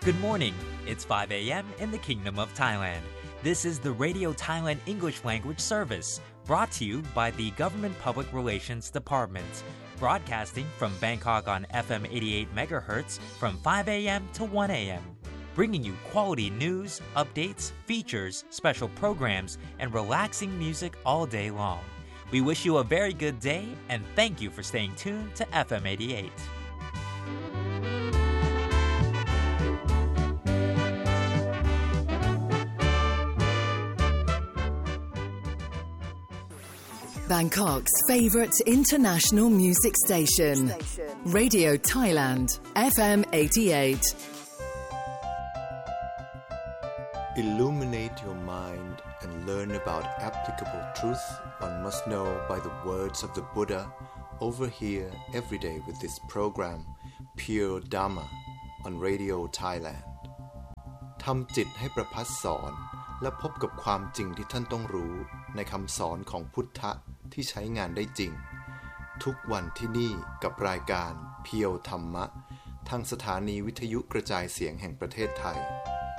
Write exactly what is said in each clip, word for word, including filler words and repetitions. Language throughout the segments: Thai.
Good morning. It's five a.m. in the Kingdom of Thailand. This is the Radio Thailand English Language Service, brought to you by the Government Public Relations Department, broadcasting from Bangkok on F M eighty-eight megahertz from five a.m. to one a.m., bringing you quality news, updates, features, special programs, and relaxing music all day long. We wish you a very good day and thank you for staying tuned to F M eighty-eight. Bangkok's favorite international music station, Radio Thailand, F M eighty-eight. Illuminate your mind and learn about applicable truth one must know by the words of the Buddha over here every day with this program, Pure Dhamma, on Radio Thailand. ทำจิตให้ประภัสสรและพบกับความจริงที่ท่านต้องรู้ในคำสอนของพุทธะที่ใช้งานได้จริงทุกวันที่นี่กับรายการเพียวธรรมะทางสถานีวิทยุกระจายเสียงแห่งประเทศไทย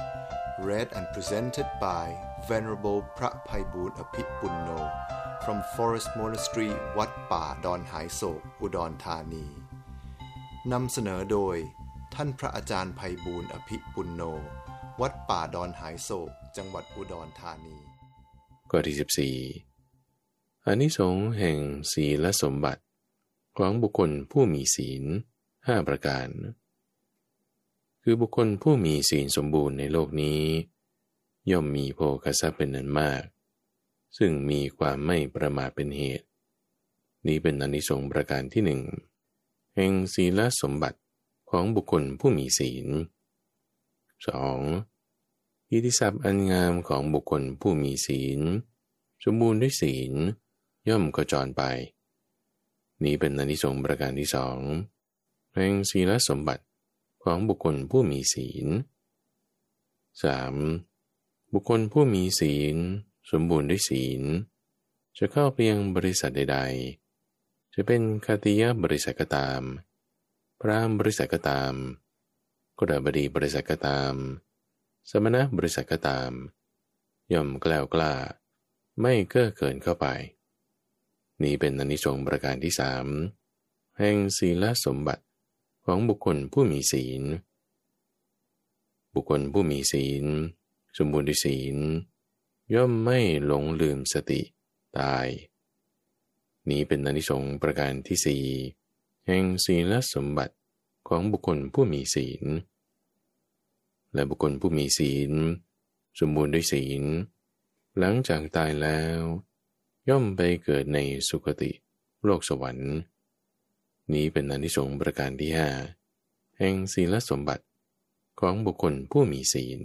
Read and presented by Venerable พระไพบูลย์อภิปุณโญ from Forest Monastery วัดป่าดอนหายโศกอุดรธานีนำเสนอโดยท่านพระอาจารย์ไพบูลย์อภิปุณโญวัดป่าดอนหายโศกจังหวัดอุดรธานีข้อที่สิบสี่อานิสงส์แห่งศีลสมบัติของบุคคลผู้มีศีลห้าประการคือบุคคลผู้มีศีลสมบูรณ์ในโลกนี้ย่อมมีโภคทรัพย์เป็นอันมากซึ่งมีความไม่ประมาทเป็นเหตุนี้เป็นอานิสงส์ประการที่หนึ่งแห่งศีลสมบัติของบุคคลผู้มีศีลสองอิทธิทรัพย์อันงามของบุคคลผู้มีศีลสมบูรณ์ด้วยศีลย่อมกระจรไปนี้เป็นอานิสงส์ประการที่สองแห่งศีลสมบัติของบุคคลผู้มีศีลสามบุคคลผู้มีศีลสมบูรณ์ด้วยศีลจะเข้าไปยังบริษัทใดๆจะเป็นคติยบริษัทก็ตามพราหมณ์บริษัทก็ตามกฤหบดีบริษัทก็ตามสมณะบริษัทก็ตามย่อมแกล้วกล้าไม่เก้อเกินเข้าไปนี้เป็นอานิสงส์ประการที่สามแห่งศีลสมบัติของบุคคลผู้มีศีลบุคคลผู้มีศีลสมบูรณ์ด้วยศีลย่อมไม่หลงลืมสติตายนี้เป็นอานิสงส์ประการที่สี่แห่งศีลสมบัติของบุคคลผู้มีศีลและบุคคลผู้มีศีลสมบูรณ์ด้วยศีลหลังจากตายแล้วย่อมไปเกิดในสุคติโลกสวรรค์นี้เป็นอานิสงส์ประการที่ห้าแห่งศีลสมบัติของบุคคลผู้มีศีล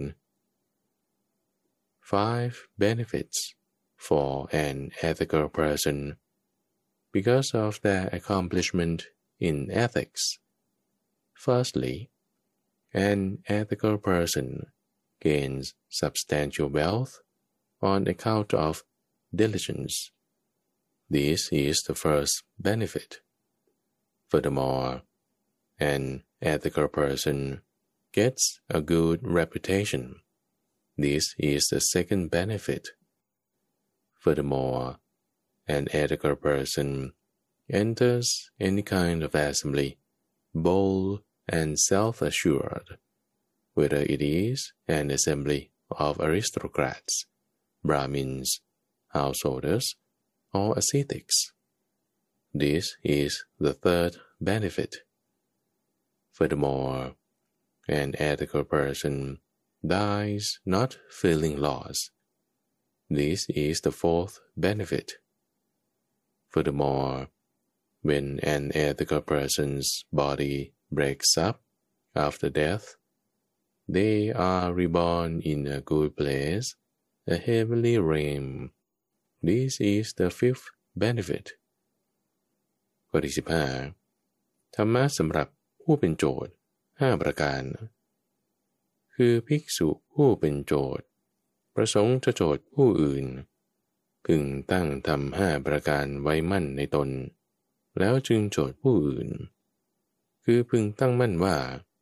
Five benefits for an ethical person because of their accomplishment in ethics. Firstly, an ethical person gains substantial wealth on account of diligence. This is the first benefit. Furthermore, an ethical person gets a good reputation. This is the second benefit. Furthermore, an ethical person enters any kind of assembly bold and self-assured, whether it is an assembly of aristocrats, Brahmins, householders, or ascetics. This is the third benefit. Furthermore, an ethical person dies not feeling loss. This is the fourth benefit. Furthermore, when an ethical person's body breaks up after death, they are reborn in a good place, a heavenly realm. This is the fifth benefit. ข้อที่สิบห้าธรรมะสำหรับผู้เป็นโจทย์ห้าประการคือภิกษุผู้เป็นโจทย์ประสงค์จะโจทย์ผู้อื่นพึงตั้งธรรมห้าประการไว้มั่นในตนแล้วจึงโจทย์ผู้อื่นคือพึงตั้งมั่นว่า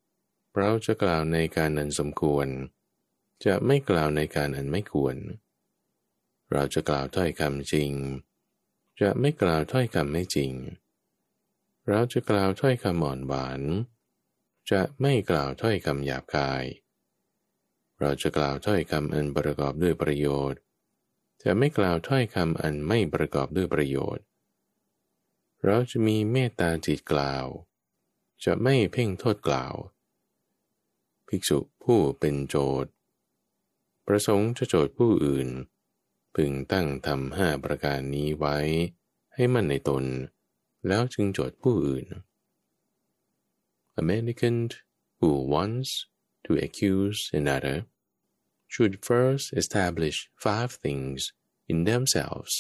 เราจะกล่าวในการอันสมควรจะไม่กล่าวในการอันไม่ควรเราจะกล่าวถ้อยคำจริงจะไม่กล่าวถ้อยคำไม่จริงเราจะกล่าวถ้อยคำอ่อนหวานจะไม่กล่าวถ้อยคำหยาบคายเราจะกล่าวถ้อยคำอันประกอบด้วยประโยชน์จะไม่กล่าวถ้อยคำอันไม่ประกอบด้วยประโยชน์เราจะมีเมตตาจิตกล่าวจะไม่เพ่งโทษกล่าวภิกษุผู้เป็นโจทย์ประสงค์จะโจทย์ผู้อื่นพึงตั้งธรรมห้าประการนี้ไว้ให้มั่นในตนแล้วจึงโจทย์ผู้อื่น A mendicant who wants to accuse another should first establish five things in themselves.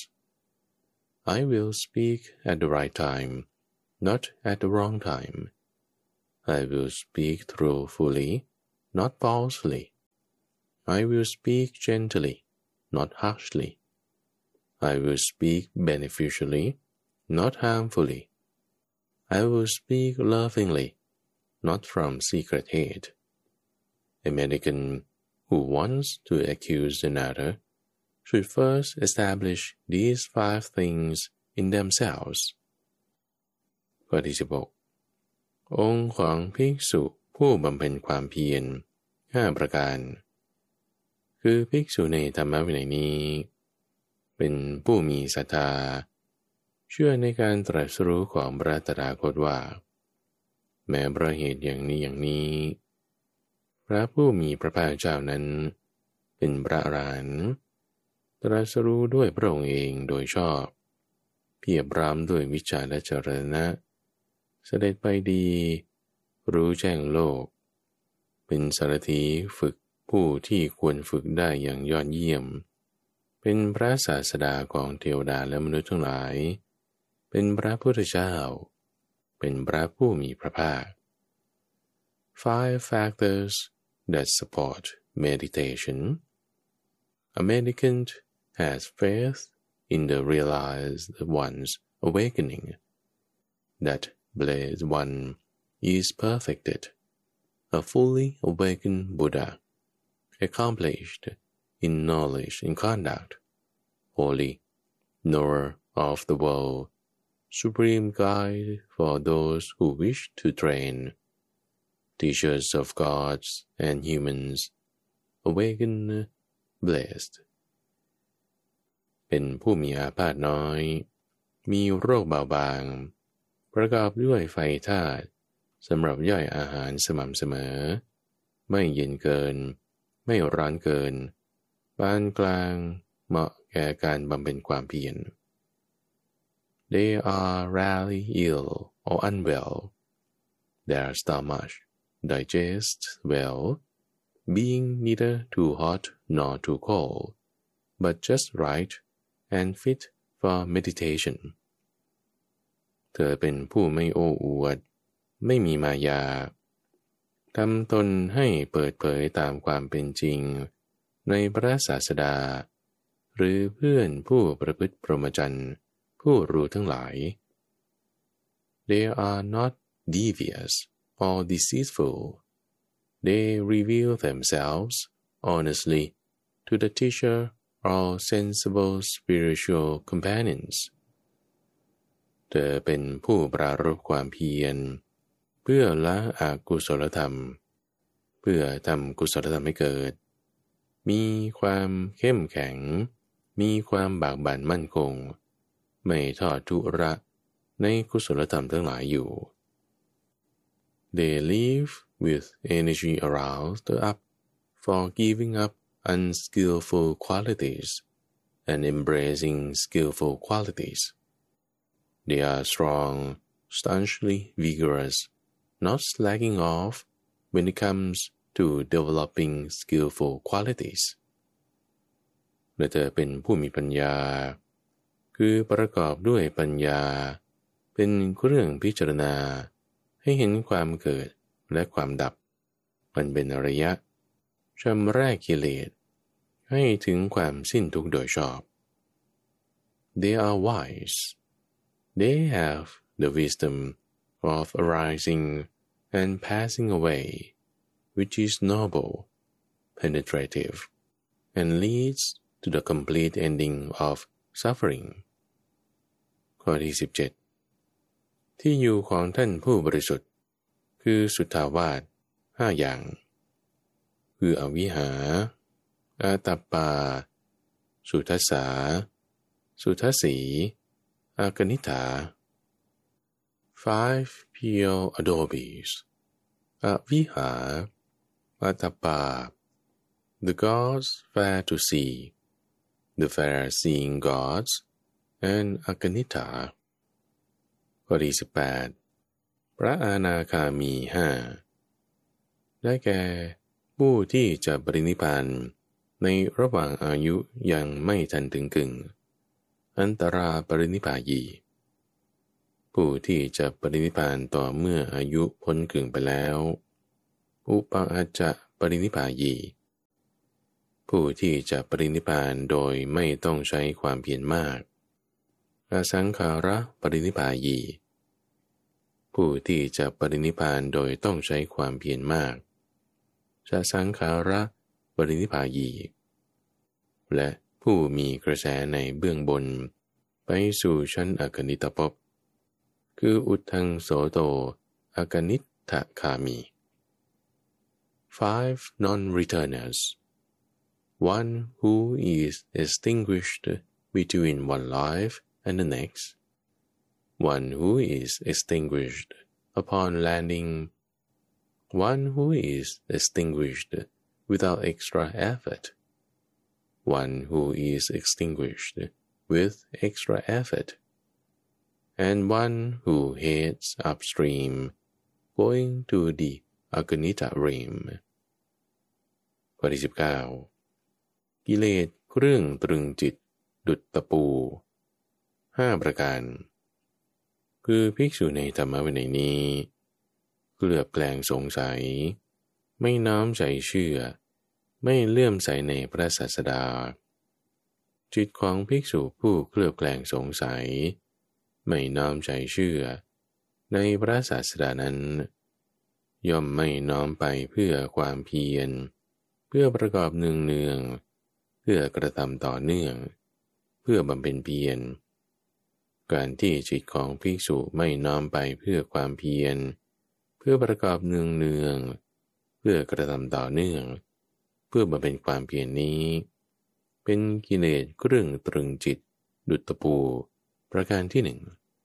I will speak at the right time, not at the wrong time. I will speak truthfully, not falsely. I will speak gently, not harshly. I will speak beneficially, not harmfully. I will speak lovingly, not from secret hate. A mendicant who wants to accuse another should first establish these five things in themselves. ข้อที่สิบหกองค์ของภิกษุผู้บำเพ็ญความเพียรห้าประการคือภิกษุในธรรมวินัยนี้เป็นผู้มีศรัทธาเชื่อในการตรัสรู้ของพระตถาคตว่าแม้เพราะเหตุอย่างนี้อย่างนี้พระผู้มีพระภาคเจ้านั้นเป็นพระอรหันต์ตรัสรู้ด้วยพระองค์เองโดยชอบเพียบพร้อมด้วยวิชาและจรณะเสด็จไปดีรู้แจ้งโลกเป็นสารถีฝึกผู้ที่ควรฝึกได้อย่างยอดเยี่ยมเป็นพระศาสดาของเทวดาและมนุษย์ทั้งหลายเป็นพระพุทธเจ้าเป็นพระผู้มีพระภาค Five factors that support meditation. A mendicant has faith in the realized one's awakening. That blessed one is perfected, a fully awakened Buddha, accomplished in knowledge and conduct, holy, knower of the world, supreme guide for those who wish to train, teachers of gods and humans, awakened, blessed. เป็นผู้มีอาพาธน้อยมีโรคเบาบางประกอบด้วยไฟธาตุสำหรับย่อยอาหารสม่ำเสมอไม่เย็นเกินไม่ร้อนเกินปานกลางเหมาะแก่การบำเพ็ญความเพียร They are rarely ill or unwell. Their stomach digests well, being neither too hot nor too cold, but just right and fit for meditation. เธอเป็นผู้ไม่โอ้อวดไม่มีมายาทำตนให้เปิดเผยตามความเป็นจริงในพระศาสดาหรือเพื่อนผู้ประพฤติพรหมจรรย์ผู้รู้ทั้งหลาย They are not devious or deceitful. They reveal themselves honestly to the teacher or sensible spiritual companions. เธอเป็นผู้ปรารภความเพียรเพื่อละอกุศลธรรมเพื่อทำกุศลธรรมให้เกิดมีความเข้มแข็งมีความบากบั่นมั่นคงไม่ทอดทุระในกุศลธรรมทั้งหลายอยู่ They live with energy aroused up for giving up unskillful qualities and embracing skillful qualities. They are strong, staunchly vigorous, not slacking off when it comes to developing skillful qualities. และเธอเป็นผู้มีปัญญาคือประกอบด้วยปัญญาเป็นเครื่องพิจารณาให้เห็นความเกิดและความดับมันเป็นอริยะชำระกิเลสให้ถึงความสิ้นทุกข์โดยชอบ They are wise. They have the wisdom of arising and passing away which is noble, penetrative, and leads to the complete ending of suffering ข้อที่สิบเจ็ดที่อยู่ของท่านผู้บริสุทธิ์คือสุทธาวาสห้าอย่างคืออวิหาอาตัปปาสุทัสสาสุทัสสีอากนิฐา Five pure adobes aviha atapa the gods fair to see the fair seeing gods and akanita ข้อที่สิบแปดพระอนาคามีห้าได้แก่ผู้ที่จะปรินิพพานในระหว่างอายุยังไม่ทันถึงกึ่งอันตราปรินิพพายีผู้ที่จะปรินิพพานต่อเมื่ออายุพ้นกึ่งไปแล้วอุปาอาจะปรินิพพายีผู้ที่จะปรินิพพานโดยไม่ต้องใช้ความเพียรมากอสังขาระปรินิพพายีผู้ที่จะปรินิพพานโดยต้องใช้ความเพียรมากจะสังขาระปรินิพพายีและผู้มีกระแสในเบื้องบนไปสู่ชั้นอกนิตภพคืออุทธังโสโตอกนิฏฐคามี Five non-returners one who is extinguished between one life and the next one who is extinguished upon landing one who is extinguished without extra effort one who is extinguished with extra effort and one who heads upstream going to the Aganita realm ข้อที่สิบเก้ากิเลสเครื่องตรึงจิตดุจตะปูห้าประการคือภิกษุในธรรมวินัยนี้เกลือบแกลงสงสัยไม่น้อมใจเชื่อไม่เลื่อมใสในพระศาสดาจิตของภิกษุผู้เคลือบแกลงสงสัยไม่น้อมใจเชื่อในพระศาสดานั้นย่อมไม่น้อมไปเพื่อความเพียรเพื่อประกอบเนืองเนืองเพื่อกระทำต่อเนื่องเพื่อบำเพ็ญเพียรการที่จิตของภิกษุไม่น้อมไปเพื่อความเพียรเพื่อประกอบเนืองเนืองเพื่อกระทำต่อเนื่องเพื่อบำเพ็ญความเพียรนี้เป็นกิเลสเครื่องตรึงจิตดุจตะปูประการที่หนึ่ง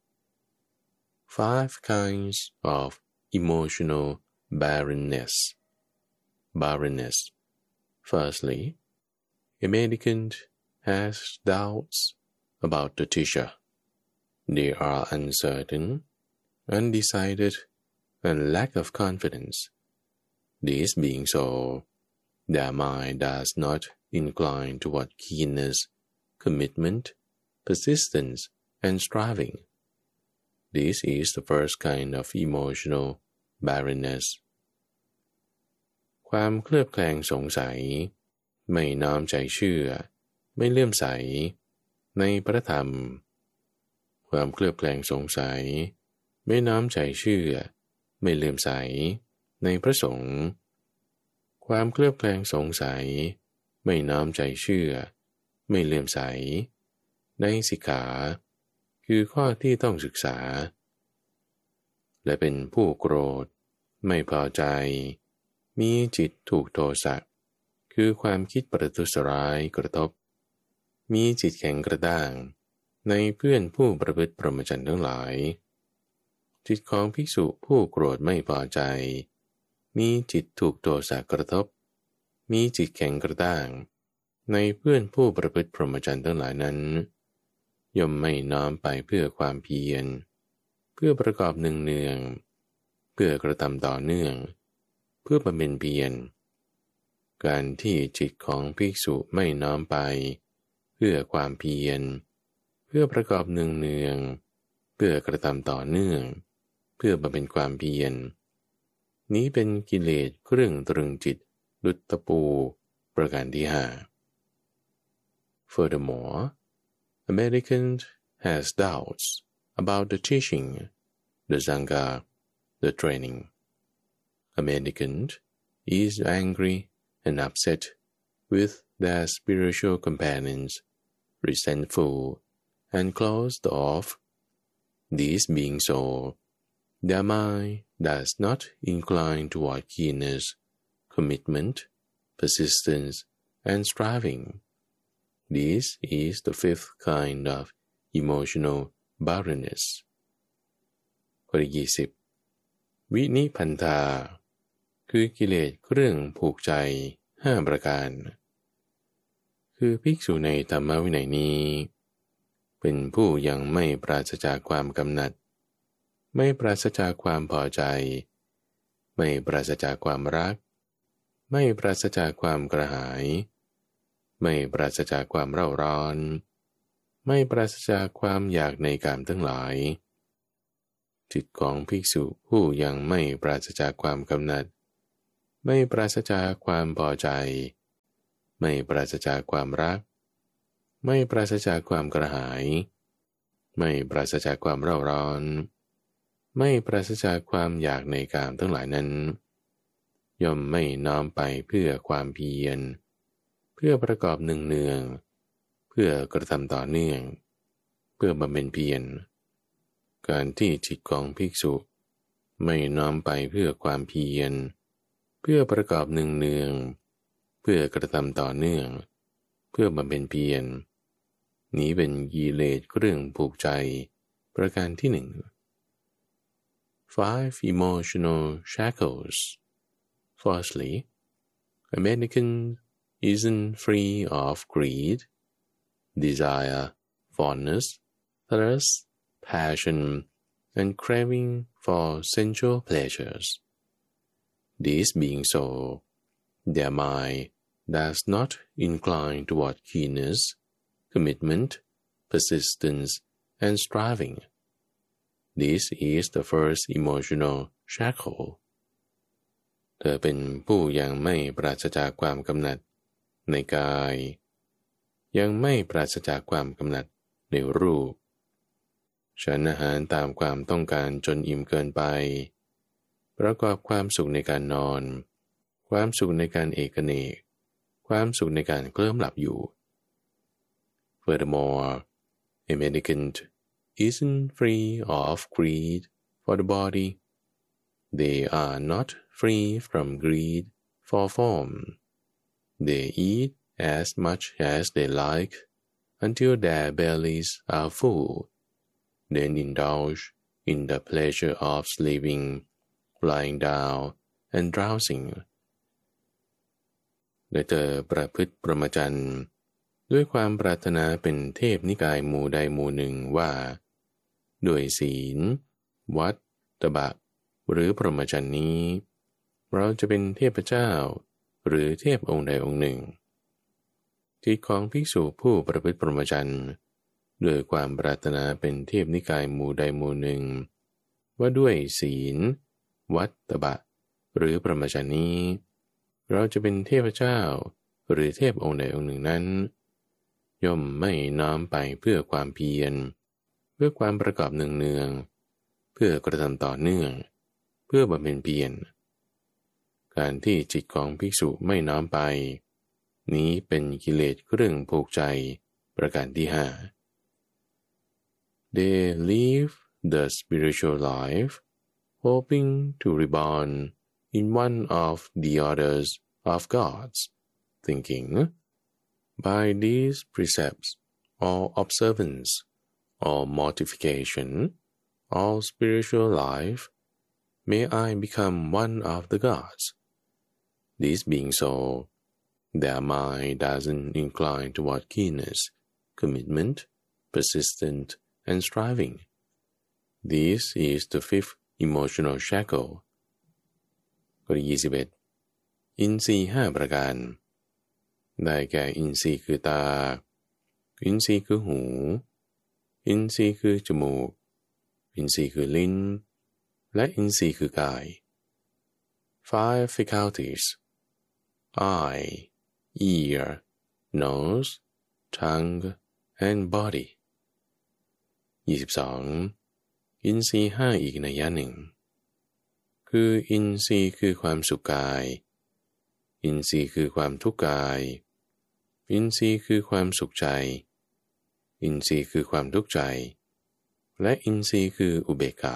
Five kinds of emotional barrenness barrenness firstly a mendicant has doubts about the teacher they are uncertain undecided and lack of confidence this being so their mind does not incline toward keenness commitment persistence and striving this is the first kind of emotional barrenness ความเคลือบแคลงสงสัยไม่น้อมใจเชื่อไม่เลื่อมใสในพระธรรมความเคลือบแคลงสงสัยไม่น้อมใจเชื่อไม่เลื่อมใสในพระสงฆ์ความเคลือบแคลงสงสัยไม่น้อมใจเชื่อไม่เลื่อมใสในสิกขาคือข้อที่ต้องศึกษาและเป็นผู้โกรธไม่พอใจมีจิตถูกโทสะคือความคิดประทุษร้ายกระทบมีจิตแข็งกระด้างในเพื่อนผู้ประพฤติพรหมจรรย์ทั้งหลายจิตของภิกษุผู้โกรธไม่พอใจมีจิตถูกโทสะกระทบมีจิตแข็งกระด้างในเพื่อนผู้ประพฤติพรหมจรรย์ทั้งหลายนั้นย่อมไม่น้อมไปเพื่อความเพียรเพื่อประกอบเนืองๆเพื่อกระทำต่อเนื่องเพื่อบำเพ็ญเพียรการที่จิตของภิกษุไม่น้อมไปเพื่อความเพียรเพื่อประกอบเนืองๆเพื่อกระทำต่อเนื่องเพื่อบำเพ็ญความเพียรนี้เป็นกิเลสเครื่องตรึงจิตดุจตะปูประการที่ห้า Furthermore, a mendicant has doubts about the teaching, the Sangha, the training. A mendicant is angry and upset with their spiritual companions, resentful and closed off. This being so, their mind does not incline toward keenness, commitment, persistence, and striving. This is the fifth kind of emotional barrenness. ข้อที่ยี่สิบวินิพันธาคือกิเลสเครื่องผูกใจห้าประการคือภิกษุในธรรมวินัยนี้เป็นผู้ยังไม่ปราศจากความกำหนัดไม่ปราศจากความพอใจไม่ปราศจากความรักไม่ปราศจากความกระหายไม่ปราศจากความเร่าร้อนไม่ปราศจากความอยากในกามทั้งหลายจิตของภิกษุผู้ยังไม่ปราศจากความกำหนัดไม่ปราศจากความพอใจไม่ปราศจากความรักไม่ปราศจากความกระหายไม่ปราศจากความเร่าร้อนไม่ปราศจากความอยากในกามทั้งหลายนั้นย่อมไม่น้อมไปเพื่อความเพียรเพื่อประกอบเนืองๆเพื่อกระทำต่อเนื่องเพื่อบำเพ็ญเพียรการที่จิตของภิกษุไม่น้อมไปเพื่อความเพียรเพื่อประกอบเนืองๆเพื่อกระทำต่อเนื่องเพื่อบำเพ็ญเพียรนี้เป็นกิเลสเครื่องผูกใจประการที่หนึ่ง Five emotional shackles. Firstly, a mendicant isn't free of greed, desire, fondness, thirst, passion, and craving for sensual pleasures. This being so, their mind does not incline toward keenness, commitment, persistence, and striving. This is the first emotional shackle. เธอเป็นผู้ยังไม่ปราศจากความกำหนัดในกายยังไม่ปราศจากความกำหนัดในรูปฉันอาหารตามความต้องการจนอิ่มเกินไปประกอบความสุขในการนอนความสุขในการเอกเนกความสุขในการเคลิ้มหลับอยู่ Furthermore, a mendicant isn't free of greed for the body. They are not free from greed for form. They eat as much as they like until their bellies are full, then indulge in the pleasure of sleeping, lying down, and drowsing. และเธอประพฤติพรหมจรรย์ด้วยความปรารถนาเป็นเทพนิกายหมู่ใดหมู่หนึ่งว่าด้วยศีลวัดตบะหรือพรหมจรรย์นี้เราจะเป็นเทพเจ้าหรือเทพองค์ใดองค์หนึ่งจิตของภิกษุผู้ประพฤติพรหมจรรย์ด้วยความปรารถนาเป็นเทพนิกายหมู่ใดหมู่หนึ่งว่าด้วยศีลวัดตบะหรือพรหมจรรย์นี้เราจะเป็นเทพเจ้าหรือเทพองค์ใดองค์หนึ่งนั้นย่อมไม่น้อมไปเพื่อความเพียรเพื่อความประกอบเนืองๆเพื่อกระทำต่อเนื่องเพื่อบำเพ็ญเพียรการที่จิตของภิกษุไม่น้อมไปนี้เป็นกิเลสเครื่องผูกใจประการที่ห้า They live the spiritual life hoping to reborn in one of the orders of gods, thinking, by these precepts or observance or mortification or spiritual life, may I become one of the gods. This being so, their mind doesn't incline toward keenness, commitment, persistence, and striving. This is the fifth emotional shackle. ข้อที่ยี่สิบเอ็ดอินทรีย์ห้าประการได้แก่อินทรีย์คือตาอินทรีย์คือหูอินทรีย์คือจมูกอินทรีย์คือลิ้นและอินทรีย์คือกาย Five faculties: eye, ear, nose, tongue, and body. ยี่สิบสองอินทรีย์ห้าอีกนัยยะหนึ่งคืออินทรีย์คือความสุขกายอินทรีย์คือความทุกข์กายอินทรีย์คือความสุขใจอินทรีย์คือความทุกข์ใจและอินทรีย์คืออุเบกขา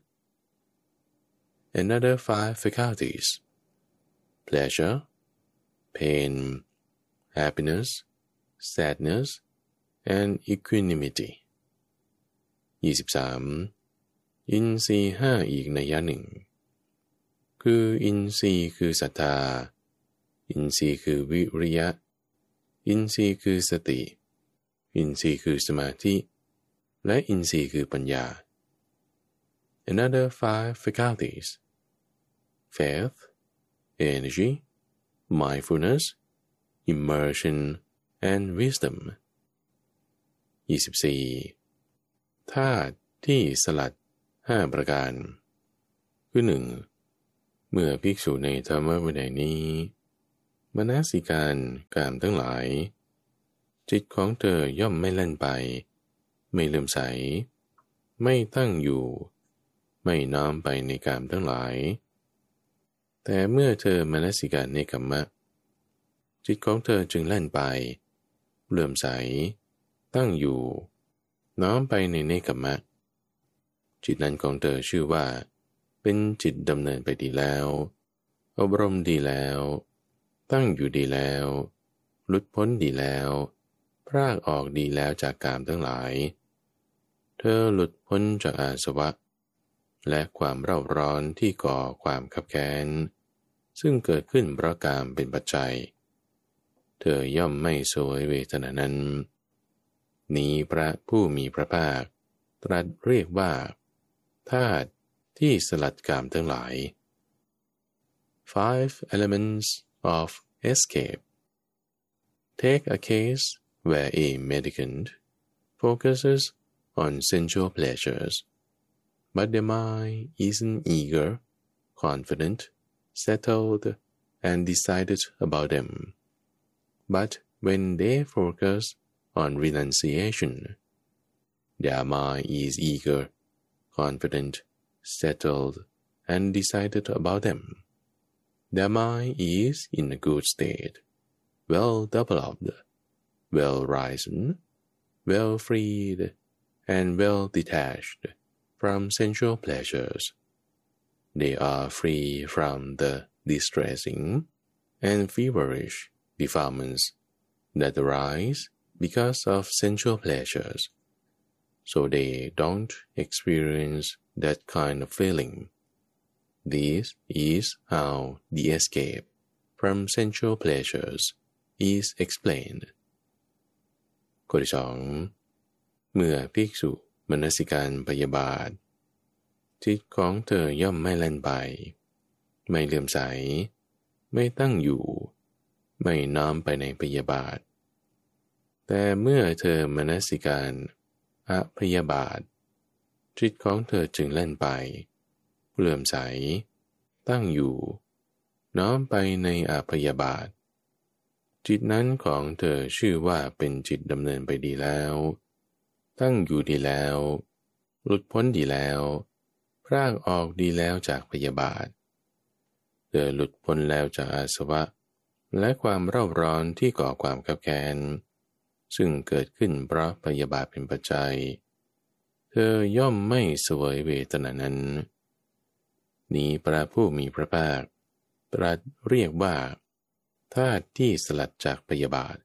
Another five faculties: pleasure, pain, happiness, sadness, and equanimity. ยี่สิบสามอินทรีย์ห้าอีกนัยหนึ่งคืออินทรีย์คือศรัทธาอินทรีย์คือวิริยะอินทรีย์คือสติอินทรีย์คือสมาธิและอินทรีย์คือปัญญา Another five faculties: faith, energy, mindfulness, immersion, and wisdom. ยี่สิบสี่ธาตุที่สลัดห้าประการคือหนึ่งเมื่อภิกษุในธรรมวินัยนี้มนสิการกามทั้งหลายจิตของเธอย่อมไม่เล่นไปไม่เลื่อมใสไม่ตั้งอยู่ไม่น้อมไปในกามทั้งหลายแต่เมื่อเธอมนสิการในกัมมะจิตของเธอจึงเล่นไปเลื่อมใสตั้งอยู่น้อมไปในเนกขัมมะจิตนั้นของเธอชื่อว่าเป็นจิตดำเนินไปดีแล้วอบรมดีแล้วตั้งอยู่ดีแล้วหลุดพ้นดีแล้วพรากออกดีแล้วจากกามทั้งหลายเธอหลุดพ้นจากอาสวะและความเร่าร้อนที่ก่อความคับแค้นซึ่งเกิดขึ้นเพราะกามเป็นปัจจัยเธอย่อมไม่โสวยเวทนานั้นนี้พระผู้มีพระภาคตรัสเรียกว่าธาตุที่สลัดกามทั้งหลาย Five elements of escape. Take a case where a mendicant focuses on sensual pleasures, but the mind isn't eager, confident, settled, and decided about them. But when they focus on renunciation, their mind is eager, confident, settled, and decided about them. Their mind is in a good state, well developed, well risen, well freed, and well detached from sensual pleasures. They are free from the distressing and feverish defilements that arise because of sensual pleasures, so they don't experience that kind of feeling. This is how the escape from sensual pleasures is explained. ข้อที่สองเมื่อภิกษุมนสิการพยาบาทจิตของเธอย่อมไม่เล่นไปไม่เลื่อมใสไม่ตั้งอยู่ไม่น้อมไปในพยาบาทแต่เมื่อเธอมนสิการอพยาบาทจิตของเธอจึงเล่นไปเลื่อมใสตั้งอยู่น้อมไปในอพยาบาทจิตนั้นของเธอชื่อว่าเป็นจิตดำเนินไปดีแล้วตั้งอยู่ดีแล้วหลุดพ้นดีแล้วพรากออกดีแล้วจากพยาบาทเธอหลุดพ้นแล้วจากอาสวะและความเร่าร้อนที่ก่อความคับแค้นซึ่งเกิดขึ้นเพราะพยาบาทเป็นปัจจัยเธอย่อมไม่เสวยเวทนานั้นนี้พระผู้มีพระภาคตรัสเรียกว่าธาตุที่สลัดจากพยาบาท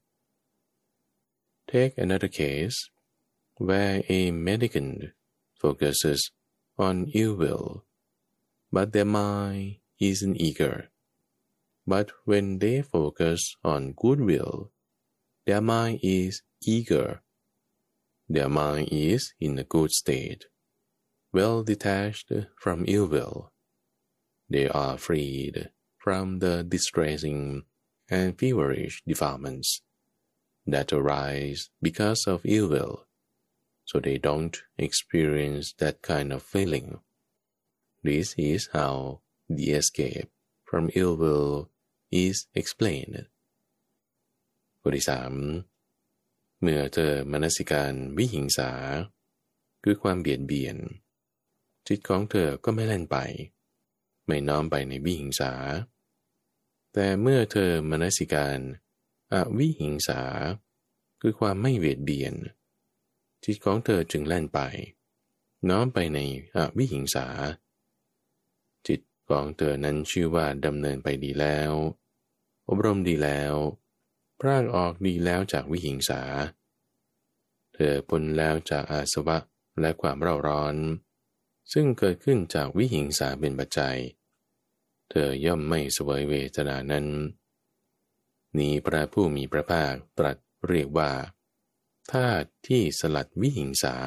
Take another case where a mendicant focuses on ill will, but their mind isn't eager. But when they focus on good will, their mind is eager. Their mind is in a good state, well detached from ill will. They are freed from the distressing and feverish defilements that arise because of ill will, so they don't experience that kind of feeling. This is how the escape from ill will is explained. ข้อที่สามเมื่อเธอมนสิการวิหิงสาคือความเบียดเบียนจิตของเธอก็ไม่เล่นไปไม่น้อมไปในวิหิงสาแต่เมื่อเธอมนสิการอวิหิงสาคือความไม่เบียดเบียนจิตของเธอจึงแล่นไปน้อมไปในอวิหิงสาจิตของเธอนั้นชื่อว่าดำเนินไปดีแล้วอบรมดีแล้วพรากออกดีแล้วจากวิหิงสาเธอพ้นแล้วจากอาสวะและความเร่าร้อนซึ่งเกิดขึ้นจากวิหิงสาเป็นปัจจัยเธอย่อมไม่เสวยเวทนานั้นนี้พระผู้มีพระภาคตรัสเรียกว่าธาตุที่สลัดวิหิงสา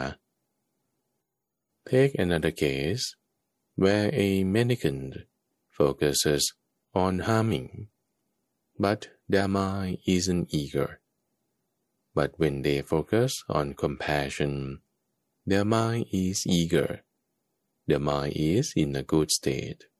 Take another case where a mendicant focuses on harming, but their mind isn't eager. But when they focus on compassion, their mind is eager. Their mind is in a good state.